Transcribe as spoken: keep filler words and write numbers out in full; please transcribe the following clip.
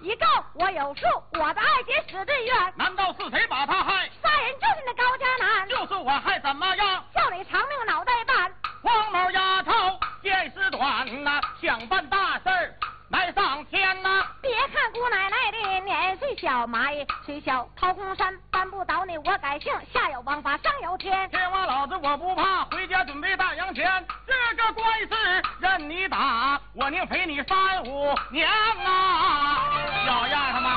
一告我有数，我的爱姐死对冤。 难道是谁把他害？ 杀人就是那高家男， 就是我，还怎么样？ 叫你长命脑袋办。 黄毛丫头见识短呐、啊，想办大事儿来上天呐、啊。 别看姑奶奶的年岁小，蚂蚁虽小掏空山，搬不倒你我改姓，下有王法上有天。 天王老子我不怕，回家准备大洋钱。这个官司任你打，我宁赔你三五年啊！小丫头们。